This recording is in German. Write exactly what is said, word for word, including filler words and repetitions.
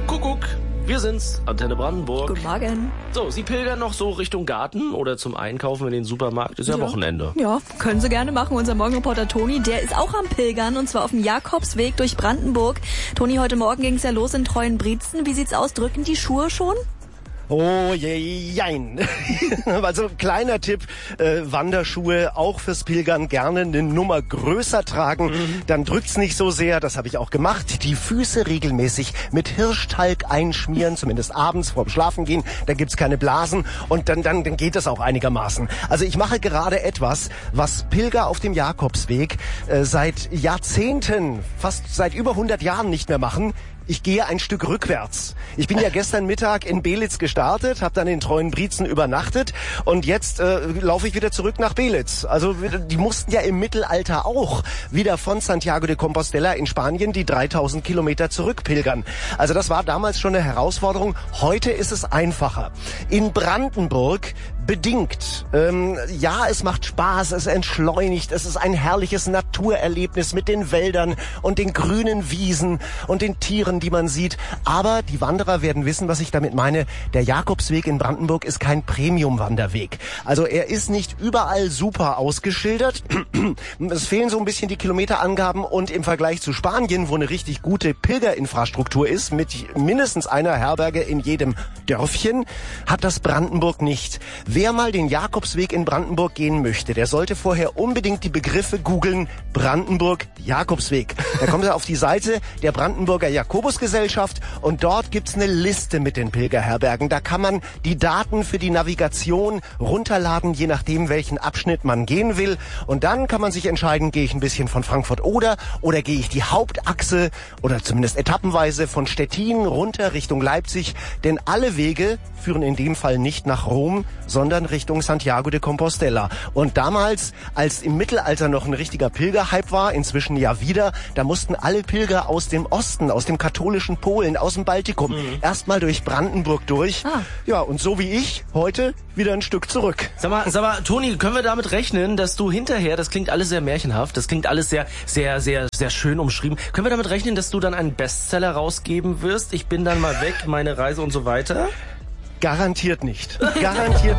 Kuckuck, wir sind's, Antenne Brandenburg. Guten Morgen. So, Sie pilgern noch so Richtung Garten oder zum Einkaufen in den Supermarkt? Ist ja, ja Wochenende. Ja, können Sie gerne machen. Unser Morgenreporter Toni, der ist auch am Pilgern und zwar auf dem Jakobsweg durch Brandenburg. Toni, heute Morgen ging's ja los in Treuenbrietzen. Wie sieht's aus? Drücken die Schuhe schon? Oh je, jein. Also kleiner Tipp, äh, Wanderschuhe auch fürs Pilgern gerne eine Nummer größer tragen, mhm. dann drückt's nicht so sehr, das habe ich auch gemacht. Die Füße regelmäßig mit Hirschtalg einschmieren, zumindest abends vorm Schlafengehen, dann gibt's keine Blasen und dann, dann, dann geht es auch einigermaßen. Also ich mache gerade etwas, was Pilger auf dem Jakobsweg äh, seit Jahrzehnten, fast seit über hundert Jahren nicht mehr machen. Ich gehe ein Stück rückwärts. Ich bin ja gestern Mittag in Belitz gestartet, habe dann in Treuenbrietzen übernachtet und jetzt äh, laufe ich wieder zurück nach Belitz. Also die mussten ja im Mittelalter auch wieder von Santiago de Compostela in Spanien die dreitausend Kilometer zurückpilgern. Also das war damals schon eine Herausforderung. Heute ist es einfacher. In Brandenburg bedingt. Ähm, ja, es macht Spaß, es entschleunigt, es ist ein herrliches Naturerlebnis mit den Wäldern und den grünen Wiesen und den Tieren, die man sieht. Aber die Wanderer werden wissen, was ich damit meine. Der Jakobsweg in Brandenburg ist kein Premium-Wanderweg. Also er ist nicht überall super ausgeschildert. Es fehlen so ein bisschen die Kilometerangaben und im Vergleich zu Spanien, wo eine richtig gute Pilgerinfrastruktur ist, mit mindestens einer Herberge in jedem Dörfchen, hat das Brandenburg nicht. Wer mal den Jakobsweg in Brandenburg gehen möchte, der sollte vorher unbedingt die Begriffe googeln, Brandenburg, Jakobsweg. Da kommt er auf die Seite der Brandenburger Jakobusgesellschaft und dort gibt's eine Liste mit den Pilgerherbergen. Da kann man die Daten für die Navigation runterladen, je nachdem, welchen Abschnitt man gehen will. Und dann kann man sich entscheiden, gehe ich ein bisschen von Frankfurt oder oder gehe ich die Hauptachse oder zumindest etappenweise von Stettin runter Richtung Leipzig. Denn alle Wege führen in dem Fall nicht nach Rom, sondern Richtung Santiago de Compostela. Und damals, als im Mittelalter noch ein richtiger Pilgerhype war, inzwischen ja wieder, da mussten alle Pilger aus dem Osten, aus dem katholischen Polen, aus dem Baltikum, mhm. erstmal durch Brandenburg durch. Ah. Ja, und so wie ich, heute wieder ein Stück zurück. Sag mal, sag mal, Toni, können wir damit rechnen, dass du hinterher, das klingt alles sehr märchenhaft, das klingt alles sehr, sehr, sehr, sehr schön umschrieben, können wir damit rechnen, dass du dann einen Bestseller rausgeben wirst? Ich bin dann mal weg, meine Reise und so weiter? Garantiert nicht. Garantiert